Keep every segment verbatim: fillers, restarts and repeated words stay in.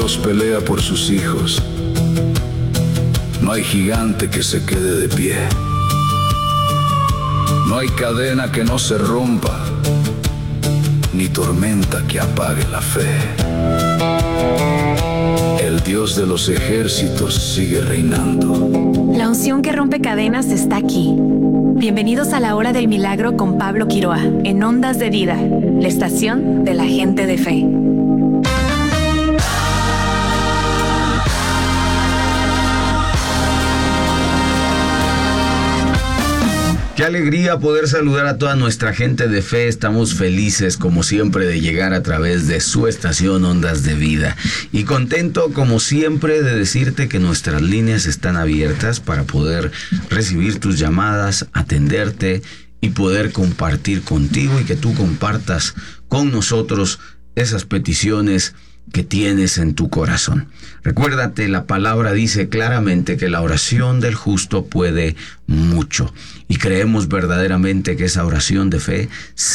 Dios pelea por sus hijos. No hay gigante que se quede de pie. No hay cadena que no se rompa, ni tormenta que apague la fe. El Dios de los ejércitos sigue reinando. La unción que rompe cadenas está aquí. Bienvenidos a la Hora del Milagro con Pablo Quiroa, en Ondas de Vida, la estación de la gente de fe. Qué alegría poder saludar a toda nuestra gente de fe. Estamos felices, como siempre, de llegar a través de su estación Ondas de Vida. Y contento, como siempre, de decirte que nuestras líneas están abiertas para poder recibir tus llamadas, atenderte y poder compartir contigo y que tú compartas con nosotros esas peticiones que tienes en tu corazón. Recuérdate, la palabra dice claramente que la oración del justo puede mucho, y creemos verdaderamente que esa oración de fe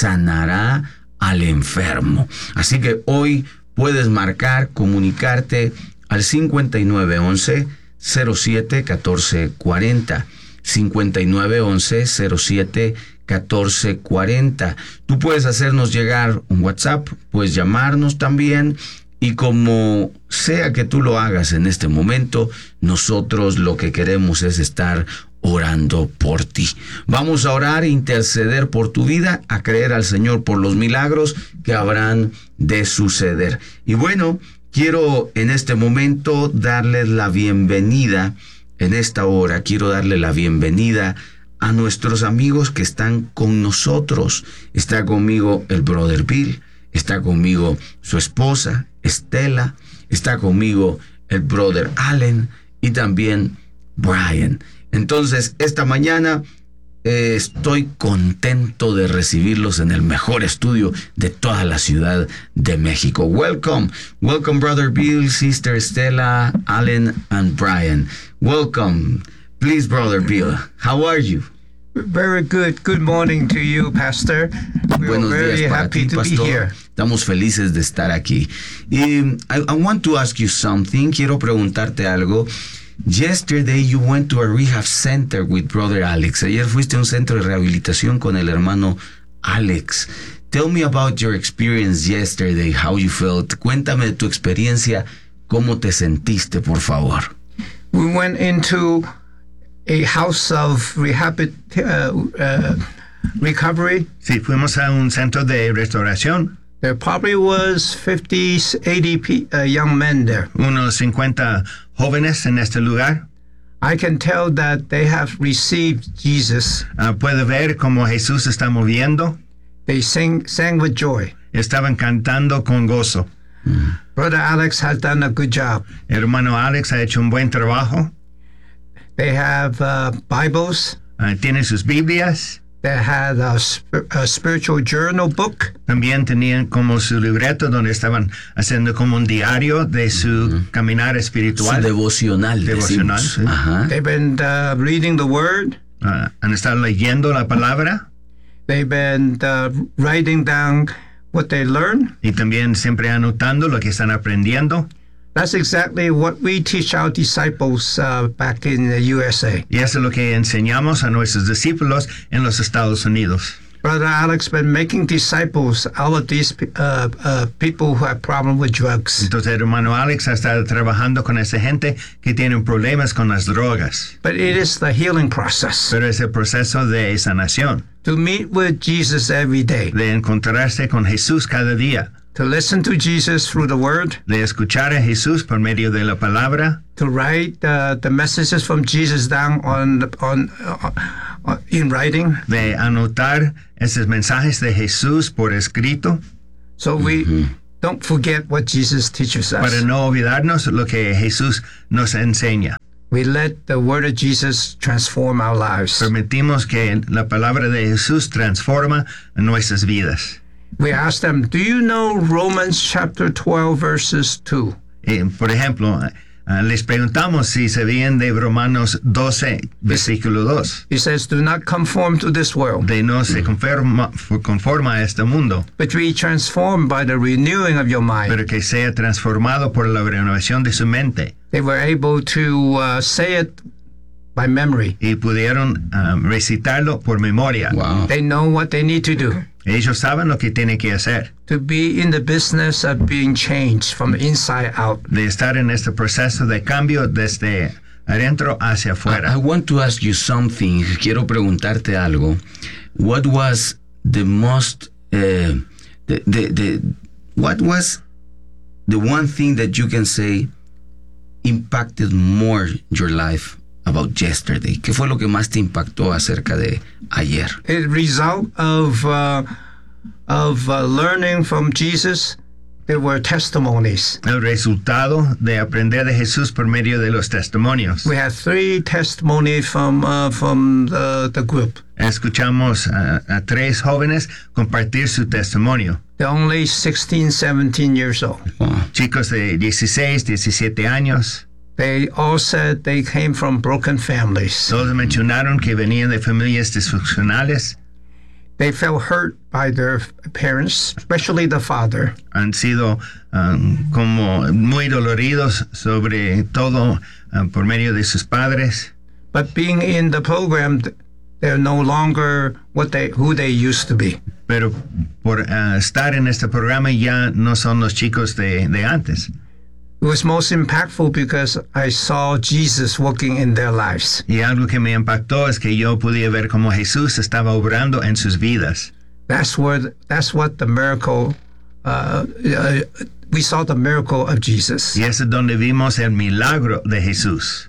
sanará al enfermo. Así que hoy puedes marcar, comunicarte al cincuenta y nueve once cero siete catorce cuarenta, cincuenta y nueve once cero siete catorce cuarenta. Tú puedes hacernos llegar un WhatsApp, puedes llamarnos también. Y como sea que tú lo hagas en este momento, nosotros lo que queremos es estar orando por ti. Vamos a orar e interceder por tu vida, a creer al Señor por los milagros que habrán de suceder. Y bueno, quiero en este momento darles la bienvenida, en esta hora, quiero darle la bienvenida a nuestros amigos que están con nosotros. Está conmigo el brother Bill. Está conmigo su esposa, Estela. Está conmigo el brother Allen y también Brian. Entonces, esta mañana eh, estoy contento de recibirlos en el mejor estudio de toda la Ciudad de México. Welcome. Welcome, brother Bill, sister Estela, Allen, and Brian. Welcome. Please, brother Bill, how are you? Very good. Good morning to you, Pastor. We Buenos are very días para happy ti, to be pastor. here. Estamos felices de estar aquí. Y I, I want to ask you something. Quiero preguntarte algo. Yesterday you went to a rehab center with brother Alex. Ayer fuiste a un centro de rehabilitación con el hermano Alex. Tell me about your experience yesterday, how you felt. Cuéntame de tu experiencia, cómo te sentiste, por favor. We went into a house of rehab, uh, uh, recovery. Sí, fuimos a un centro de restauración. There probably was fifty, eighty pe- uh, young men there. Unos cincuenta jóvenes en este lugar. I can tell that they have received Jesus. Uh, puede ver cómo Jesús está moviendo. They sing, sang with joy. Estaban cantando con gozo. Mm. Brother Alex has done a good job. Hermano Alex ha hecho un buen trabajo. They have uh, Bibles. Uh, tiene sus Biblias. They had a, sp- a spiritual journal book. También tenían como su libreto donde estaban haciendo como un diario de su uh-huh. caminar espiritual. Su devocional. Devocional, decimos. sí. Ajá. They've been uh, reading the Word. Uh, han estado leyendo la palabra. They've been uh, writing down what they learn. Y también siempre anotando lo que están aprendiendo. That's exactly what we teach our disciples uh, back in the U S A. Y eso es lo que enseñamos a nuestros discípulos en los Estados Unidos. Brother Alex been making disciples out of these uh, uh, people who have problems with drugs. Entonces, hermano Alex ha estado trabajando con esa gente que tienen problemas con las drogas. But it is the healing process. Pero es el proceso de sanación. To meet with Jesus every day. De encontrarse con Jesús cada día. To listen to Jesus through the Word. De escuchar a Jesús por medio de la palabra. To write uh, the messages from Jesus down on on uh, in writing. De anotar esos mensajes de Jesús por escrito. So we mm-hmm. don't forget what Jesus teaches us. Para no olvidarnos lo que Jesús nos enseña. We let the word of Jesus transform our lives. Permitimos que la palabra de Jesús transforma nuestras vidas. We ask them, do you know Romans chapter twelve, verses two? Eh, por ejemplo, uh, les preguntamos si sabían de Romanos doce, versículo dos. It says, do not conform to this world, De no se conforma, conforma a este mundo, but be transformed by the renewing of your mind. pero que sea transformado por la renovación de su mente. They were able to uh, say it by memory. Y pudieron um, recitarlo por memoria. Wow. They know what they need to do Ellos saben lo que tienen que hacer, to be in the business of being changed from the inside out. de estar en este proceso de cambio desde adentro hacia I, I afuera. want to ask you something. Quiero preguntarte algo. What was the most, uh, the, the, the, what was the one thing that you can say impacted more your life about yesterday? ¿Qué fue lo que más te impactó acerca de ayer? A result of uh, of uh, learning from Jesus, there were testimonies. El resultado de aprender de Jesús por medio de los testimonios. We had three testimonies from uh, from the, the group. Escuchamos a, a tres jóvenes compartir su testimonio. They're only sixteen, seventeen years old. Wow. Chicos de dieciséis, diecisiete años. They all said they came from broken families. Todos mencionaron que venían de familias disfuncionales. They felt hurt by their parents, especially the father. Han sido um, como muy doloridos sobre todo um, por medio de sus padres. But being in the program, they're no longer what they who they used to be. Pero por uh, estar en este programa ya no son los chicos de, de antes. It was most impactful because I saw Jesus working in their lives. Y algo que me impactó es que yo podía ver cómo Jesús estaba obrando en sus vidas. That's where that's what the miracle. Uh, uh, we saw the miracle of Jesus. Y eso es donde vimos el milagro de Jesús.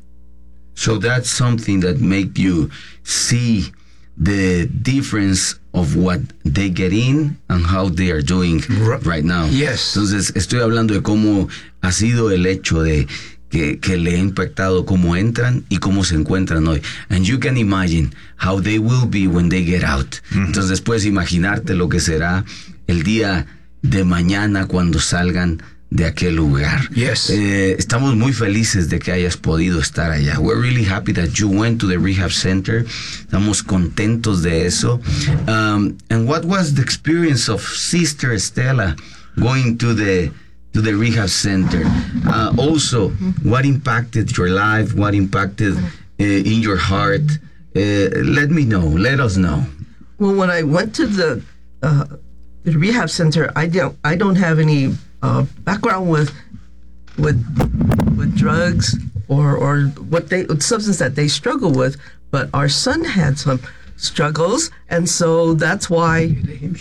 So that's something that make you see the difference of what they get in and how they are doing right now. Yes. Entonces, estoy hablando de cómo ha sido el hecho de que, que le ha impactado cómo entran y cómo se encuentran hoy. And you can imagine how they will be when they get out. Mm-hmm. Entonces, puedes imaginarte lo que será el día de mañana cuando salgan de aquel lugar. Yes. Eh, estamos muy felices de que hayas podido estar allá. We're really happy that you went to the rehab center. Estamos contentos de eso. Um, and what was the experience of Sister Estela going to the to the rehab center? Uh, also, what impacted your life? What impacted uh, in your heart? Uh, let me know. Let us know. Well, when I went to the uh, the rehab center, I don't I don't have any uh, background with with with drugs or or what they substance that they struggle with, but our son had some struggles, and so that's why.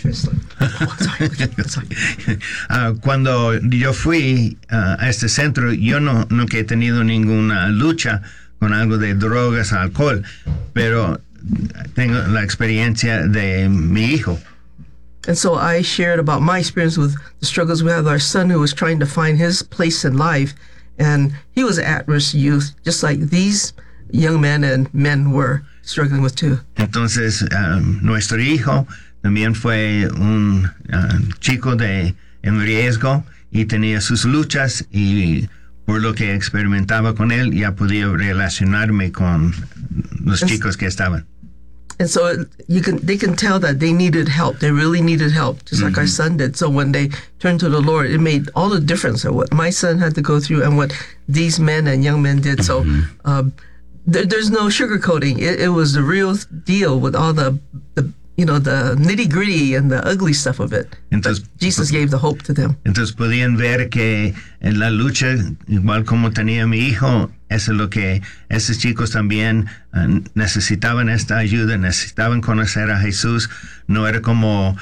Oh, sorry, sorry. Uh, cuando yo fui uh, a este centro, yo no nunca he tenido ninguna lucha con algo de drogas, alcohol, pero tengo la experiencia de mi hijo. And so I shared about my experience with the struggles we had with our son, who was trying to find his place in life, and he was at-risk youth, just like these young men and men were struggling with too. Entonces, um, nuestro hijo también fue un uh, chico de en riesgo y tenía sus luchas, y por lo que experimentaba con él ya podía relacionarme con los And chicos que estaban. And so it, you can, they can tell that they needed help. They really needed help, just like our son did. So when they turned to the Lord, it made all the difference of what my son had to go through and what these men and young men did. So um, there, there's no sugarcoating. It, it was the real deal with all the, the you know, the nitty gritty and the ugly stuff of it. Entonces, but Jesus gave the hope to them. Entonces podían ver que en la lucha, igual como tenía mi hijo, eso es lo que esos chicos también uh, necesitaban esta ayuda, necesitaban conocer a Jesús. No era como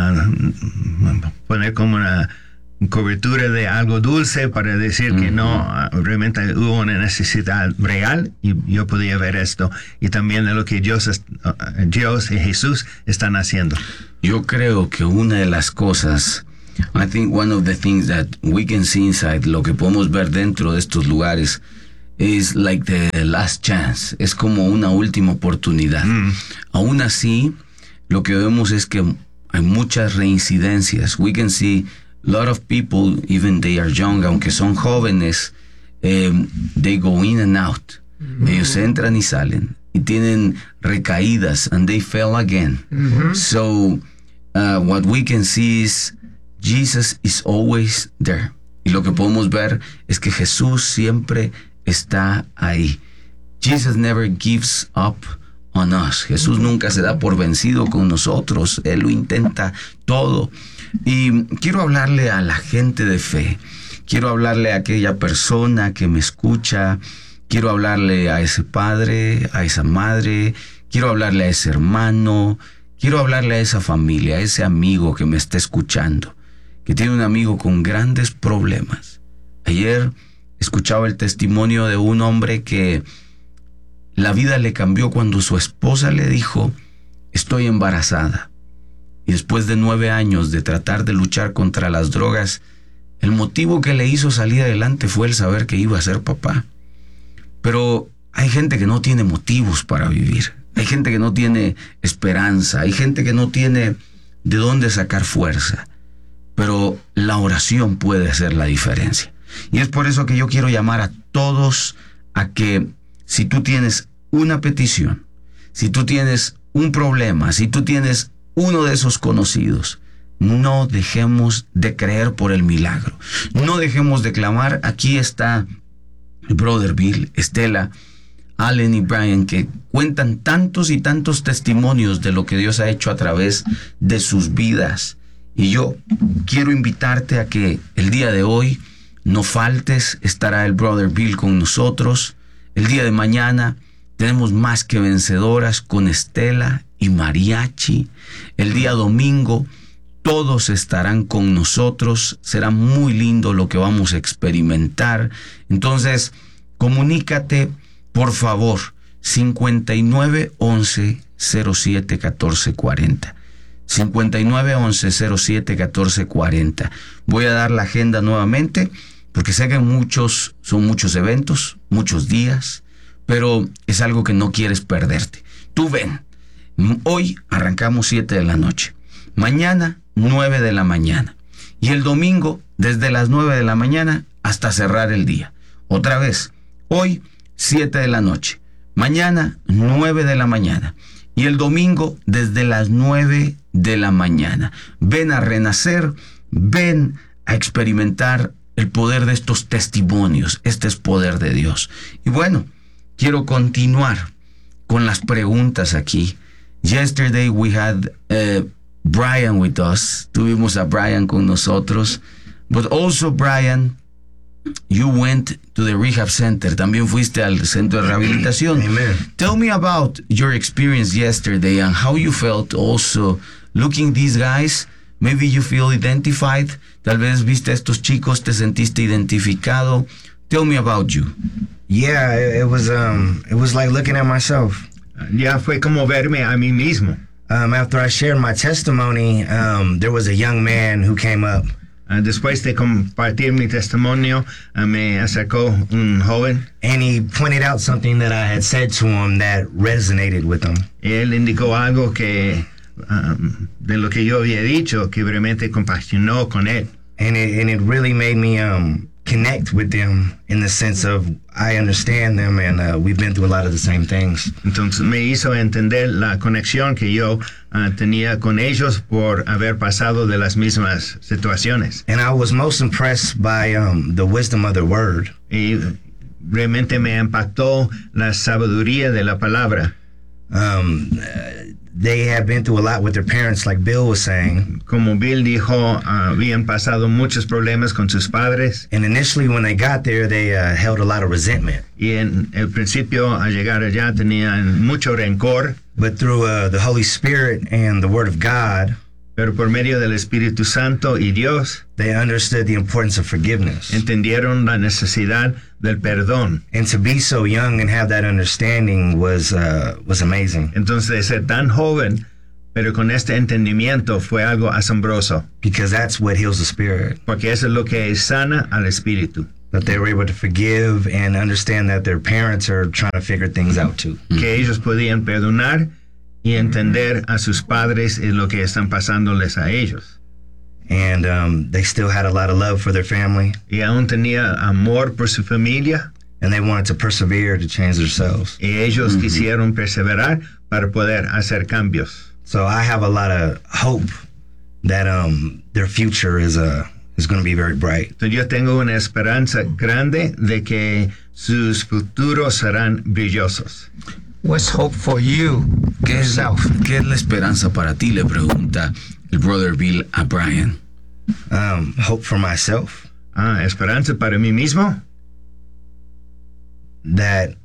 uh, poner como una cobertura de algo dulce para decir mm-hmm. que no, uh, realmente hubo una necesidad real, y yo podía ver esto, y también de lo que Dios, uh, Dios y Jesús están haciendo. Yo creo que una de las cosas, I think one of the things that we can see inside, lo que podemos ver dentro de estos lugares, is like the last chance. Es como una última oportunidad. Mm. Aún así, lo que vemos es que hay muchas reincidencias. We can see a lot of people, even they are young, aunque son jóvenes, um, they go in and out. Mm-hmm. Ellos entran y salen y tienen recaídas, and they fell again. Mm-hmm. So uh, what we can see is Jesus is always there. Y lo que podemos ver es que Jesús siempre está ahí. Jesus never gives up on us. Jesús nunca se da por vencido con nosotros. Él lo intenta todo. Y quiero hablarle a la gente de fe. Quiero hablarle a aquella persona que me escucha. Quiero hablarle a ese padre, a esa madre. Quiero hablarle a ese hermano. Quiero hablarle a esa familia, a ese amigo que me está escuchando, que tiene un amigo con grandes problemas. Ayer escuchaba el testimonio de un hombre que la vida le cambió cuando su esposa le dijo, estoy embarazada. Y después de nueve años de tratar de luchar contra las drogas, el motivo que le hizo salir adelante fue el saber que iba a ser papá. Pero hay gente que no tiene motivos para vivir. Hay gente que no tiene esperanza. Hay gente que no tiene de dónde sacar fuerza. Pero la oración puede hacer la diferencia. Y es por eso que yo quiero llamar a todos a que si tú tienes una petición, si tú tienes un problema, si tú tienes uno de esos conocidos, no dejemos de creer por el milagro. No dejemos de clamar. Aquí está el Brother Bill, Estela, Allen y Brian, que cuentan tantos y tantos testimonios de lo que Dios ha hecho a través de sus vidas. Y yo quiero invitarte a que el día de hoy no faltes. Estará el Brother Bill con nosotros. El día de mañana tenemos Más que Vencedoras con Estela y Mariachi. El día domingo todos estarán con nosotros. Será muy lindo lo que vamos a experimentar. Entonces, comunícate, por favor, cincuenta y nueve once cero siete catorce cuarenta. cincuenta y nueve once cero siete catorce cuarenta. Voy a dar la agenda nuevamente, porque sé que muchos, son muchos eventos, muchos días, pero es algo que no quieres perderte. Tú ven, hoy arrancamos siete de la noche, mañana nueve de la mañana, y el domingo desde las nueve de la mañana hasta cerrar el día. Otra vez, hoy siete de la noche, mañana nueve de la mañana, y el domingo desde las nueve de la mañana. Ven a renacer, ven a experimentar el poder de estos testimonios. Este es poder de Dios. Y bueno, quiero continuar con las preguntas aquí. Yesterday we had uh, Brian with us. Tuvimos a Brian con nosotros. But also, Brian, you went to the rehab center. También fuiste al centro de rehabilitación. Amen. Tell me about your experience yesterday and how you felt also looking these guys. Maybe you feel identified. Tal vez viste a estos chicos, te sentiste identificado. Tell me about you. Yeah, it, it was um, it was like looking at myself. Ya fue como verme a mí mismo. Um, after I shared my testimony, um, there was a young man who came up. Uh, después de compartir mi testimonio, uh, me acercó un joven. And he pointed out something that I had said to him that resonated with him. Él indicó algo que um, de lo que yo había dicho que realmente compaginó con él. And it, and it really made me um, connect with them in the sense of I understand them and uh, we've been through a lot of the same things. Entonces me hizo entender la conexión que yo uh, tenía con ellos por haber pasado de las mismas situaciones. And I was most impressed by um, the wisdom of the word. Y realmente me impactó la sabiduría de la palabra. Um, they have been through a lot with their parents, like Bill was saying. Como Bill dijo, uh, habían pasado muchos problemas con sus padres. And initially when they got there, they uh, held a lot of resentment. Y en el principio, al llegar allá, tenían mucho rencor. But through uh, the Holy Spirit and the Word of God, pero por medio del Espíritu Santo y Dios, they understood the importance of forgiveness. Entendieron la necesidad del perdón. And to be so young and have that understanding was uh, was amazing. Entonces, de ser tan joven, pero con este entendimiento, fue algo asombroso. Because that's what heals the spirit. Porque eso es lo que sana al espíritu. That they were able to forgive and understand that their parents are trying to figure things out too. Que ellos podían perdonar y entender a sus padres en lo que están pasándoles a ellos. and um, they still had a lot of love for their family, y aún tenía amor por su familia, and they wanted to persevere to change themselves. y ellos quisieron perseverar para poder hacer cambios. So I have a lot of hope that um, their future is uh, is going to be very bright. Entonces yo tengo una esperanza grande de que sus futuros serán brillosos. What's hope for you ¿Qué es, yourself? ¿Qué es la esperanza para ti? Le pregunta el brother Bill a Brian. Um, hope for myself Ah, esperanza para mí mismo, that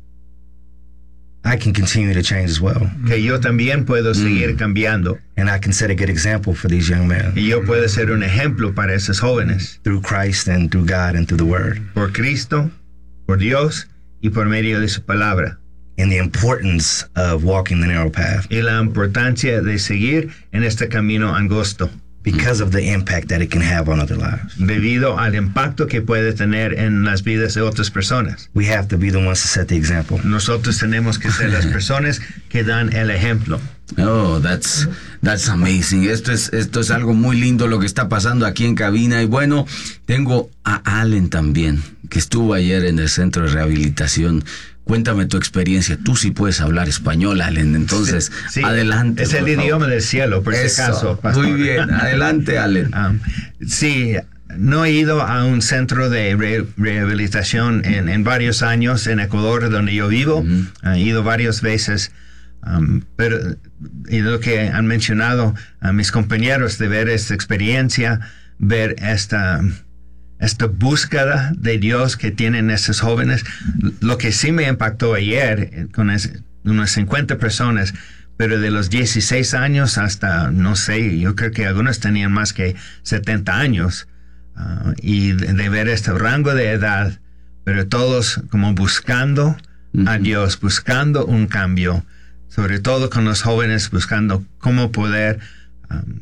I can continue to change as well, que yo también puedo seguir cambiando, and I can set a good example for these young men y yo puedo ser un ejemplo para esos jóvenes, through Christ and through God and through the Word, por Cristo, por Dios y por medio de su palabra, and the importance of walking the narrow path y la importancia de seguir en este camino angosto, because of the impact that it can have on other lives. debido al impacto que puede tener en las vidas de otras personas. We have to be the ones to set the example. Nosotros tenemos que ser las personas que dan el ejemplo. Oh, that's, that's amazing. Esto es, esto es algo muy lindo lo que está pasando aquí en cabina. Y bueno, tengo a Allen también, que estuvo ayer en el centro de rehabilitación. Cuéntame tu experiencia. Tú sí puedes hablar español, Allen. Entonces, Sí, adelante. es el por favor. idioma del cielo, por Eso, si acaso, pastor. muy bien. Adelante, Allen. Um, sí, no he ido a un centro de re- rehabilitación en, en varios años en Ecuador, donde yo vivo. Mm-hmm. He ido varias veces. Um, pero y lo que han mencionado a mis compañeros de ver esta experiencia, ver esta, esta búsqueda de Dios que tienen esos jóvenes, lo que sí me impactó ayer eh, con es, unas cincuenta personas, pero de los dieciséis años hasta, no sé, yo creo que algunos tenían más que setenta años, uh, y de, de ver este rango de edad, pero todos como buscando a Dios, buscando un cambio, sobre todo con los jóvenes, buscando cómo poder um,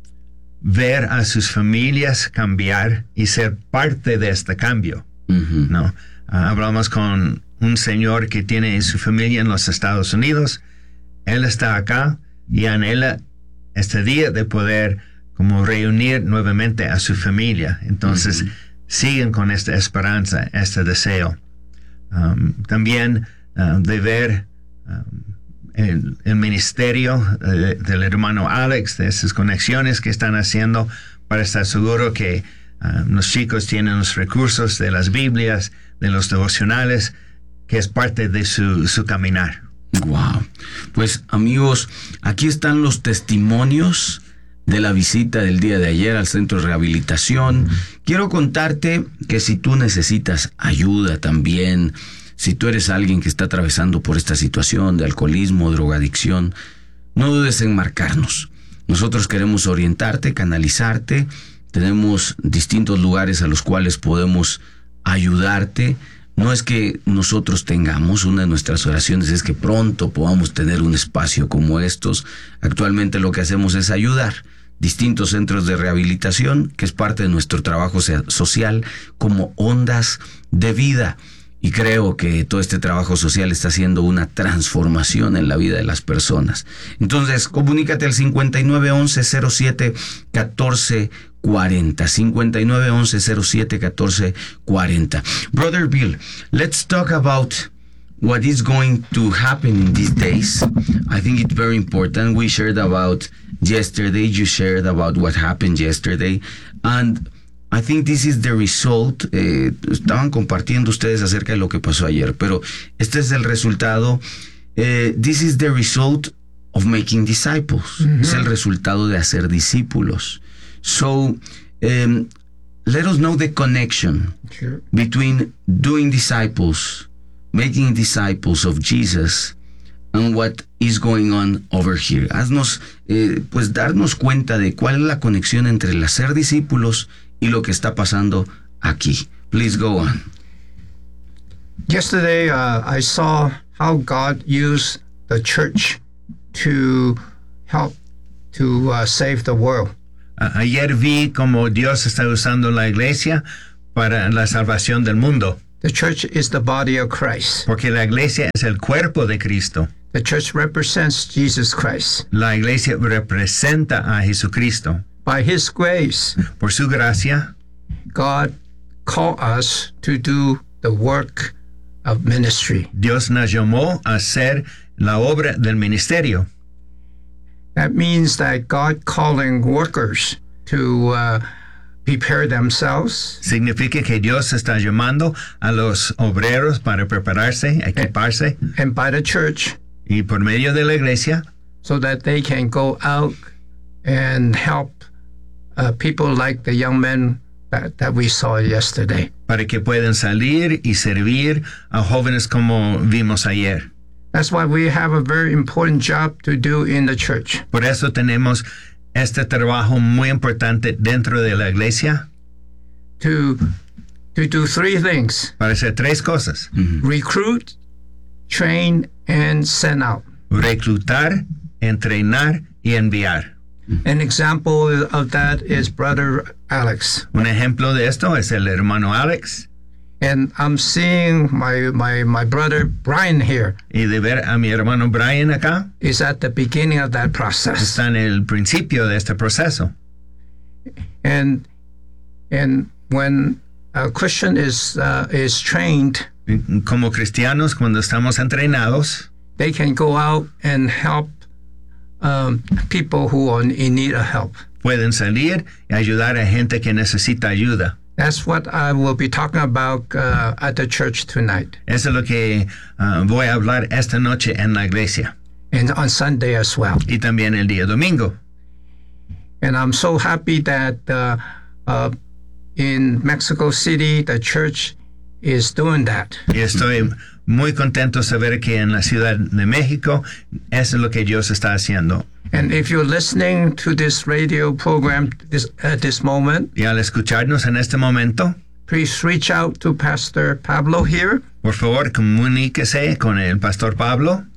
ver a sus familias cambiar y ser parte de este cambio, Ujú. ¿no? Uh, hablamos con un señor que tiene su familia en los Estados Unidos. Él está acá y anhela este día de poder como reunir nuevamente a su familia. Entonces, Ujú. siguen con esta esperanza, este deseo. Um, también uh, de ver um, el, el ministerio uh, del hermano Alex, de esas conexiones que están haciendo para estar seguro que uh, los chicos tienen los recursos de las Biblias, de los devocionales, que es parte de su, su caminar. Wow. Pues amigos, aquí están los testimonios de la visita del día de ayer al centro de rehabilitación. Quiero contarte que si tú necesitas ayuda también, si tú eres alguien que está atravesando por esta situación de alcoholismo, drogadicción, no dudes en marcarnos. Nosotros queremos orientarte, canalizarte. Tenemos distintos lugares a los cuales podemos ayudarte. No es que nosotros tengamos, una de nuestras oraciones es que pronto podamos tener un espacio como estos. Actualmente lo que hacemos es ayudar distintos centros de rehabilitación, que es parte de nuestro trabajo social, como Ondas de Vida. Y creo que todo este trabajo social está haciendo una transformación en la vida de las personas. Entonces, comunícate al cincuenta y nueve once cero siete catorce cuarenta. cincuenta y nueve once cero siete catorce cuarenta. Brother Bill, let's talk about what is going to happen in these days. I think it's very important. We shared about yesterday. You shared about what happened yesterday. And I think this is the result. Eh, estaban compartiendo ustedes acerca de lo que pasó ayer, pero este es el resultado. Eh, this is the result of making disciples. Mm-hmm. Es el resultado de hacer discípulos. So, um, let us know the connection Sure. between doing disciples, making disciples of Jesus, and what is going on over here. Haznos, eh, pues darnos cuenta de cuál es la conexión entre el hacer discípulos y lo que está pasando aquí. Please go on. Yesterday, uh, I saw how God used the church to help to uh, save the world. A- Ayer vi cómo Dios está usando la iglesia para la salvación del mundo, The church is the body of Christ. porque la iglesia es el cuerpo de Cristo. The church represents Jesus Christ. La iglesia representa a Jesucristo. by His grace, Por su gracia, God called us to do the work of ministry. Dios nos llamó a hacer la obra del ministerio. That means that God calling workers to uh, prepare themselves Significa que Dios está llamando a los obreros para prepararse, equiparse, and by the church y por medio de la iglesia, so that they can go out and help uh, people like the young men that, that we saw yesterday. para que puedan salir y servir a jóvenes como vimos ayer. That's why we have a very important job to do in the church. Por eso tenemos este trabajo muy importante dentro de la iglesia To, to do three things: para hacer tres cosas. recruit, train, and send out. Reclutar, entrenar y enviar. An example of that is Brother Alex. Un ejemplo de esto es el hermano Alex, And I'm seeing my, my, my brother Brian here y de ver a mi hermano Brian acá, is at the beginning of that process. está en el principio de este proceso. And and when a Christian is uh, is trained, Como cristianos, cuando estamos entrenados, they can go out and help um, people who are in need of help. pueden salir y ayudar a gente que necesita ayuda. That's what I will be talking about uh, at the church tonight Eso es lo que uh, voy a hablar esta noche en la iglesia and on Sunday as well. y también el día domingo. And I'm so happy that uh, uh, in Mexico City, the church is doing that. Y estoy muy contento de saber que en la Ciudad de México eso es lo que Dios está haciendo. And if you're listening to this radio program this, at this moment, Y al escucharnos en este momento, please reach out to Pastor Pablo here por favor, comuníquese con el pastor Pablo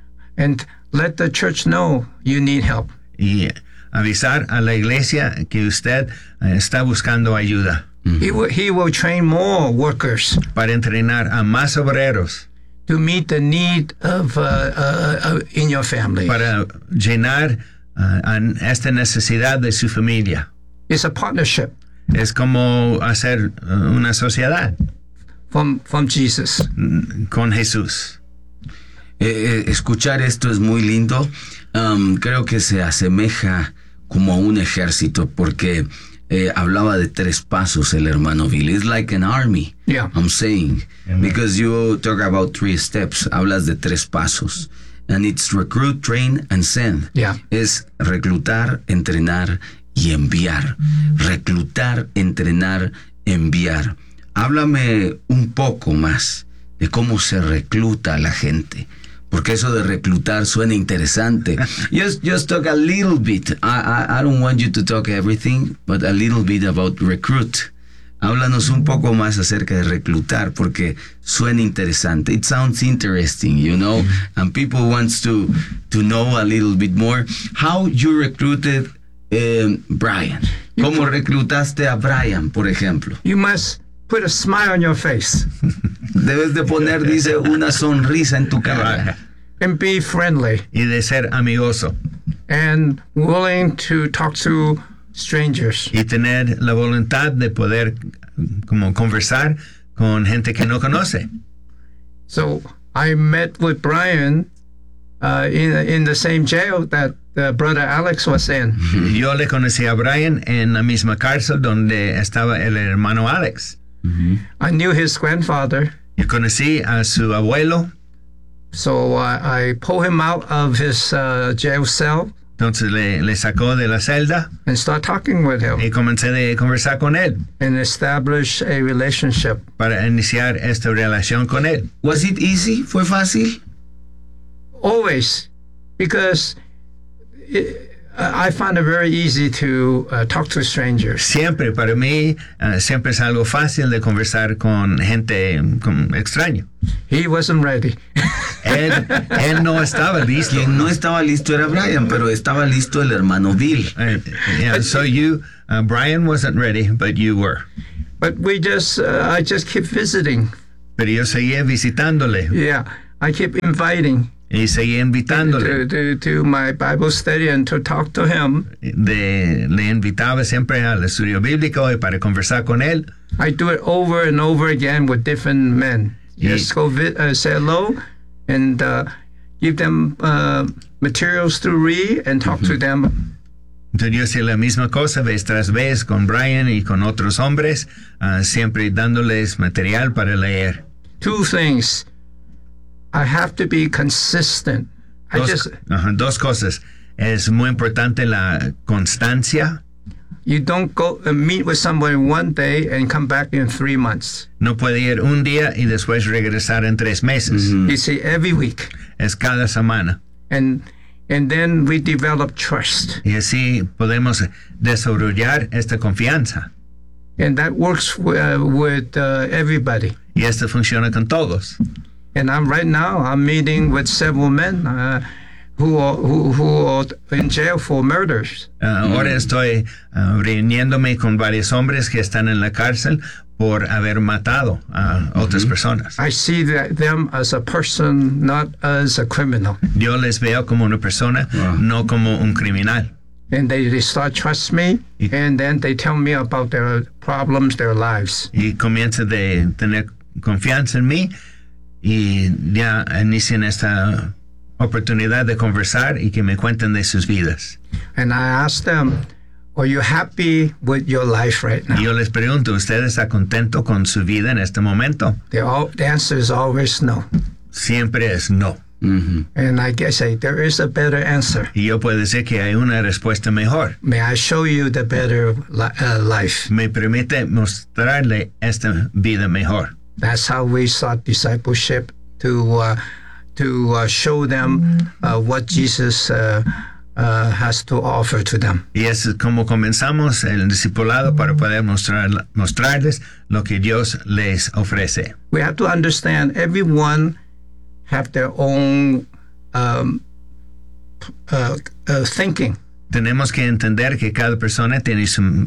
and let the church know you need help. y avisar a la iglesia que usted eh, está buscando ayuda He, will, he will train more workers para entrenar a más obreros, to meet the need of uh, uh, uh, in your family. para llenar uh, a esta necesidad de su familia. It's a partnership Es como hacer uh, una sociedad from from Jesus. mm, con Jesús. Eh, eh, escuchar esto es muy lindo. Um, creo que se asemeja como a un ejército porque eh, hablaba de tres pasos el hermano Bill. It's like an army. Yeah. I'm saying, because you talk about three steps, hablas de tres pasos. And it's recruit, train, and send. Yeah. Es reclutar, entrenar y enviar. Reclutar, entrenar, enviar. Háblame un poco más de cómo se recluta a la gente. Porque eso de reclutar suena interesante. Just, just talk a little bit. I, I, I don't want you to talk everything, but a little bit about recruit. Háblanos un poco más acerca de reclutar, porque suena interesante. It sounds interesting, you know, and people wants to to know a little bit more. How you recruited um, Brian? ¿Cómo reclutaste a Brian, por ejemplo? You must put a smile on your face Debes de poner, dice, una sonrisa en tu cara. and be friendly Y de ser amigoso and willing to talk to strangers. y tener la voluntad de poder como conversar con gente que no conoce. So I met with Brian uh, in in the same jail that uh, Brother Alex was in. Yo le conocí a Brian en la misma cárcel donde estaba el hermano Alex. I knew his grandfather, Yo conocí a su abuelo, so I, I pulled him out of his uh, jail cell entonces le, le sacó de la celda and started talking with him y comencé a conversar con él and establish a relationship. para iniciar esta relación con él. Was it easy? ¿Fue fácil? Always, because it, I find it very easy to uh, talk to strangers. Siempre, para mí, uh, siempre es algo fácil de conversar con gente con, extraño. He wasn't ready. Él, él no estaba listo. Quien no estaba listo era Brian, pero estaba listo el hermano Bill. Uh, yeah, so you, uh, Brian wasn't ready, but you were. But we just, uh, I just keep visiting. Pero yo seguía visitándole Yeah, I keep inviting. Y seguí to, invitándole. to, to my Bible study and to talk to him. De, le invitaba siempre al estudio bíblico y para conversar con él. I do it over and over again with different men. Yeah. Just go vi- uh, say hello and uh, give them uh, materials to read and talk to them. Entonces yo hacía la misma cosa vez tras vez con Brian y con otros hombres, uh, siempre dándoles material para leer. Two things. I have to be consistent. I Dos, just ajá, dos cosas. Es muy importante la constancia. you don't go uh, meet with somebody one day and come back in three months. No puede ir un día y después regresar en tres meses. You see, every week, Es cada semana. and and then we develop trust, Y así podemos desarrollar esta confianza. and that works w- uh, with uh, everybody. Y esto funciona con todos. And I'm right now. I'm meeting with several men uh, who are who, who are in jail for murders. Uh, ahora estoy uh, reuniéndome con varios hombres que están en la cárcel por haber matado a otras personas. I see that, them as a person, not as a criminal. Yo les veo como una persona, Wow. no como un criminal. And they, they start trust me, and then they tell me about their problems, their lives. Y comienza de tener confianza en mí y ya inician esta oportunidad de conversar y que me cuenten de sus vidas. And I ask them, are you happy with your life right now? Y yo les pregunto, ¿usted está contento con su vida en este momento? They all, the answer is always no. Siempre es no. Ujú. And I guess I, there is a better answer. Y yo puedo decir que hay una respuesta mejor. May I show you the better li- uh, life? Me permite mostrarle esta vida mejor. That's how we sought discipleship, to uh, to uh, show them uh, what Jesus uh, uh, has to offer to them. Y es como comenzamos el discipulado para poder mostrar, mostrarles lo que Dios les ofrece. We have to understand everyone have their own um, uh, uh, thinking. Tenemos que entender que cada persona tiene su,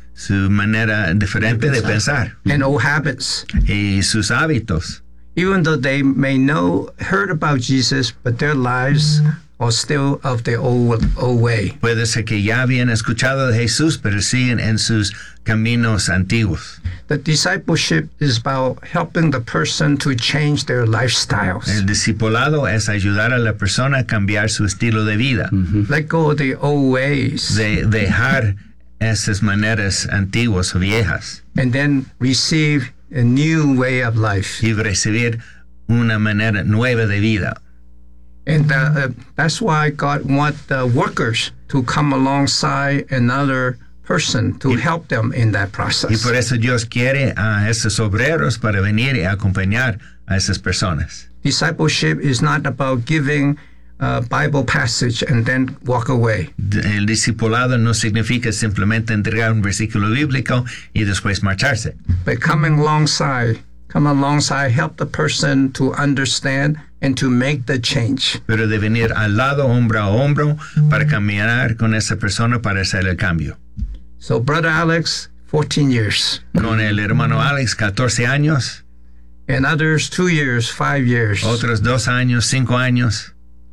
su manera diferente de pensar And old habits. y sus hábitos. Even though they may know, heard about Jesus, but their lives are still of their old, old way. Puede ser que ya habían escuchado de Jesús, pero siguen en sus caminos antiguos. The discipleship is about helping the person to change their lifestyles. El discipulado es ayudar a la persona a cambiar su estilo de vida, Let go of the old ways, de dejar esas maneras antiguas o viejas and then receive a new way of life. y recibir una manera nueva de vida. And uh, uh, that's why God wants the workers to come alongside another person to help them in that Y process. por eso Dios quiere a esos obreros para venir y acompañar a esas personas. Discipleship is not about giving a Bible passage and then walk away. El discipulado no significa simplemente entregar un versículo bíblico y después marcharse, But coming alongside, come alongside, help the person to understand and to make the change. pero de venir al lado, hombro a hombro, para caminar con esa persona para hacer el cambio. So, Brother Alex, fourteen years, Con el hermano Alex, catorce años, and others, two years, five years. otros dos años, cinco años,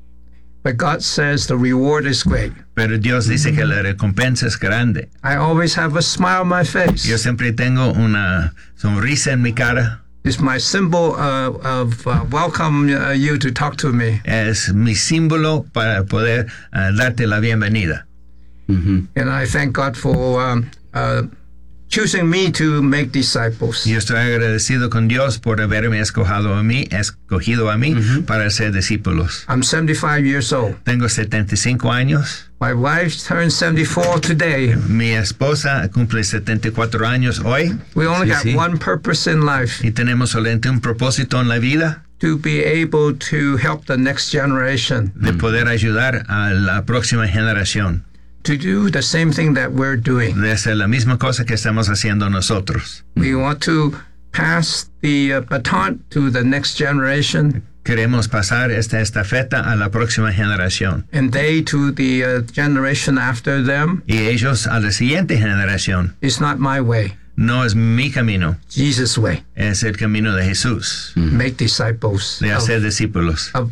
But God says the reward is great. pero Dios dice que la recompensa es grande. I always have a smile on my face. Yo siempre tengo una sonrisa en mi cara. It's my symbol uh, of uh, welcome uh, you to talk to me. Es mi símbolo para poder uh, darte la bienvenida. Ujú. And I thank God for um, uh, choosing me to make disciples. Y yo estoy agradecido con Dios por haberme escogido a mí, escogido a mí para ser discípulos. I'm seventy-five years old. Tengo setenta y cinco años. My wife turned seventy-four today. Mi esposa cumple setenta y cuatro años hoy We only Sí, got sí. one purpose in life, y tenemos solamente un propósito en la vida to be able to help the next generation de poder ayudar a la próxima generación, to do the same thing that we're doing. de hacer la misma cosa que estamos haciendo nosotros. We want to pass the uh, baton to the next generation, Queremos pasar esta estafeta a la próxima generación and they to the uh, generation after them. y ellos a la siguiente generación. It's not my way, No es mi camino, Jesus' way. es el camino de Jesús, Make disciples de of, hacer discípulos. of